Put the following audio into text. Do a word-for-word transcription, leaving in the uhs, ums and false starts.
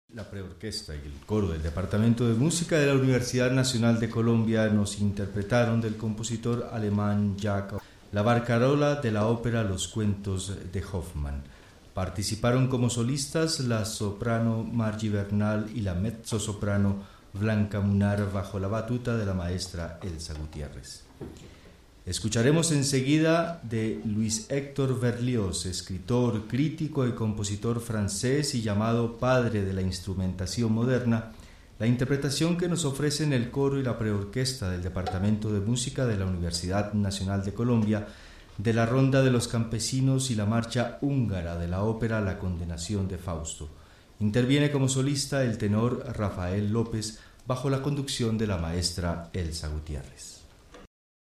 La preorquesta y el coro del Departamento de Música de la Universidad Nacional de Colombia nos interpretaron del compositor alemán Jacob la barcarola de la ópera Los Cuentos de Hoffmann. Participaron como solistas la soprano Margie Bernal y la mezzosoprano Blanca Munar bajo la batuta de la maestra Elsa Gutiérrez. Escucharemos enseguida de Louis Hector Berlioz, escritor, crítico y compositor francés y llamado padre de la instrumentación moderna, la interpretación que nos ofrecen el coro y la preorquesta del Departamento de Música de la Universidad Nacional de Colombia de la Ronda de los Campesinos y la marcha húngara de la ópera La Condenación de Fausto. Interviene como solista el tenor Rafael López bajo la conducción de la maestra Elsa Gutiérrez.